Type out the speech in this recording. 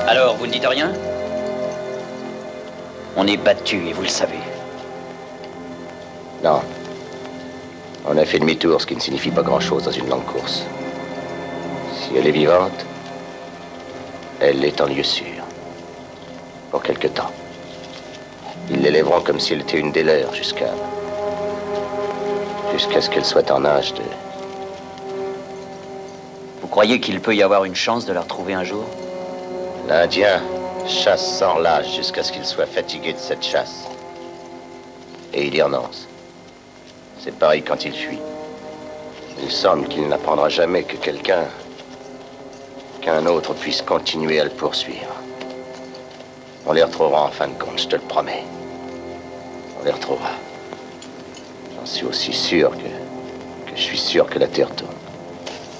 Alors, vous ne dites rien? On est battu et vous le savez. Non. On a fait demi-tour, ce qui ne signifie pas grand-chose dans une longue course. Si elle est vivante, elle est en lieu sûr. Pour quelque temps. Ils l'élèveront comme si elle était une des leurs jusqu'à ce qu'elle soit en âge de... Vous croyez qu'il peut y avoir une chance de la retrouver un jour? L'Indien chasse sans lâche jusqu'à ce qu'il soit fatigué de cette chasse. Et il y renonce. C'est pareil quand il fuit. Il semble qu'il n'apprendra jamais que qu'un autre puisse continuer à le poursuivre. On les retrouvera en fin de compte, je te le promets. On les retrouvera. J'en suis aussi sûr que je suis sûr que la Terre tourne.